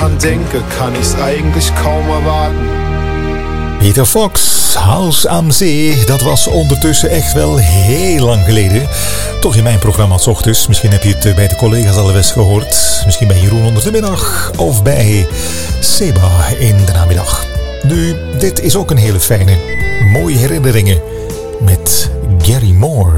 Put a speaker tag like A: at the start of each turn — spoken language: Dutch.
A: dran denke, kann ich's eigentlich kaum erwarten.
B: Peter Fox, Haus am Zee, dat was ondertussen echt wel heel lang geleden. Toch in mijn programma 's ochtends. Misschien heb je het bij de collega's al eens gehoord. Misschien bij Jeroen onder de middag of bij Seba in de namiddag. Nu, dit is ook een hele fijne, mooie herinneringen met Gary Moore.